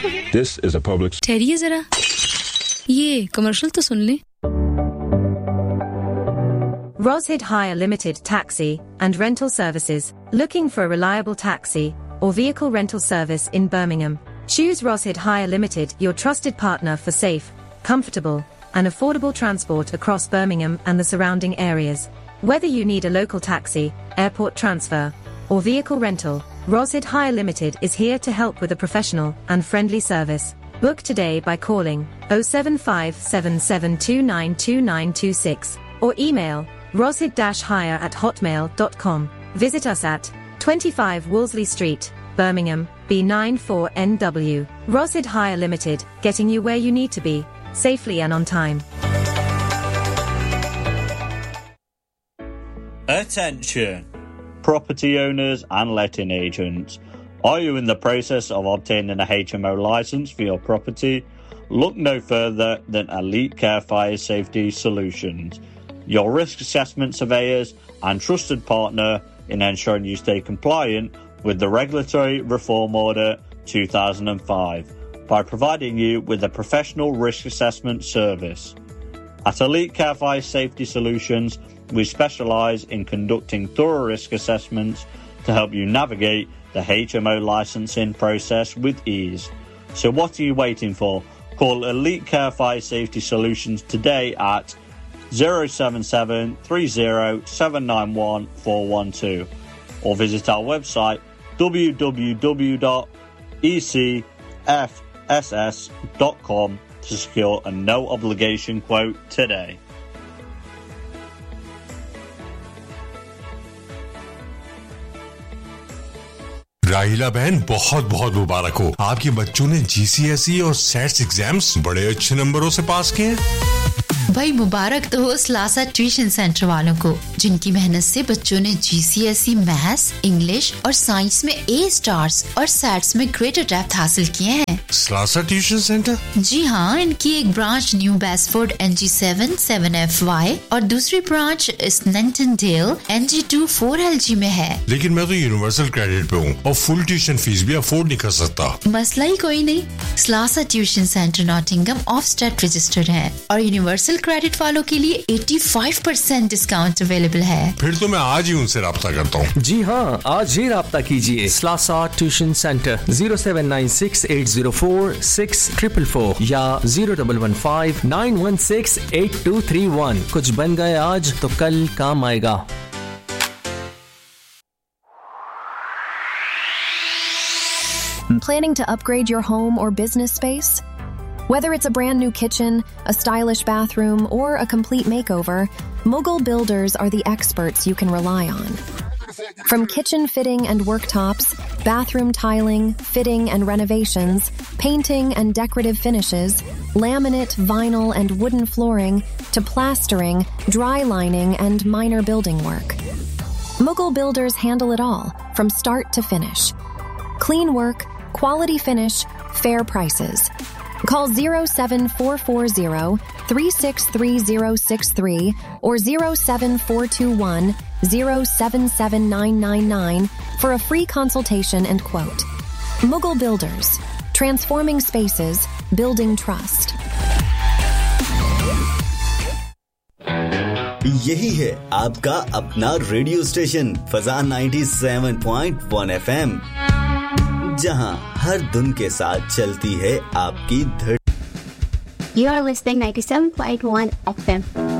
This is a public. ठहरिए जरा, ये commercial तो सुन ले. Roshid Hire Limited Taxi and Rental Services. Looking for a reliable taxi or vehicle rental service in Birmingham? Choose Roshid Hire Limited, your trusted partner for safe, comfortable, and affordable transport across Birmingham and the surrounding areas. Whether you need a local taxi, airport transfer, or vehicle rental, Roshid Hire Limited is here to help with a professional and friendly service. Book today by calling 07577292926 or email roshid-hire@hotmail.com. Visit us at 25 Wolseley Street, Birmingham, B94NW. Roshid Hire Limited, getting you where you need to be, safely and on time. Attention, property owners and letting agents. Are you in the process of obtaining a HMO license for your property? Look no further than Elite Care Fire Safety Solutions, your risk assessment surveyors and trusted partner in ensuring you stay compliant with the Regulatory Reform Order 2005 by providing you with a professional risk assessment service. At Elite Care Fire Safety Solutions, we specialise in conducting thorough risk assessments to help you navigate the HMO licensing process with ease. So what are you waiting for? Call Elite Care Fire Safety Solutions today at 077 30 791 412 or visit our website www.ecfss.com to secure a no obligation quote today. राहिला बहन बहुत बहुत मुबारक हो, आपके बच्चों ने जीसीएसई और sets exams बड़े अच्छे नंबरों से पास किए हैं। भाई मुबारक तो हो स्लासा ट्यूशन सेंटर वालों को, जिनकी मेहनत से बच्चों ने जीसीएसई मैथ्स, इंग्लिश और साइंस में ए स्टार्स और सैट्स में ग्रेटर डेप्थ हासिल किए हैं। स्लासा ट्यूशन सेंटर? जी हाँ, इनकी एक ब्रांच न्यू बेस्फोर्ड NG7 7FY और दूसरी ब्रांच स्नेंटनडेल NG2 4LG में है। लेकिन मैं तो यूनिवर्सल क्रेडिट पे हूँ और फुल ट्यूशन फीस भी अफोर्ड नहीं कर सकता। मसला ही कोई नहीं, स्लासा ट्यूशन सेंटर नॉटिंगम ऑफस्टेट रजिस्टर्ड है और यूनिवर्सल क्रेडिट वालों के लिए 85% डिस्काउंट अवेलेबल है। फिर तो मैं आज ही उनसे राब्ता करता हूँ। जी हाँ, आज ही राब्ता कीजिए। स्लासा ट्यूशन सेंटर 07968046444 या 0115916823 कुछ बन गए आज तो कल काम आएगा। Planning to upgrade your home or business space? Whether it's a brand new kitchen, a stylish bathroom, or a complete makeover, Mughal Builders are the experts you can rely on. From kitchen fitting and worktops, bathroom tiling, fitting and renovations, painting and decorative finishes, laminate, vinyl, and wooden flooring, to plastering, dry lining, and minor building work. Mughal Builders handle it all, from start to finish. Clean work, quality finish, fair prices. Call 07440-363063 or 07421-077999 for a free consultation and quote. Mughal Builders, transforming spaces, building trust. यही है आपका अपना radio station फजा 97.1 FM, जहां हर धुन के साथ चलती है आपकी धड़। You are listening 97.1 FM.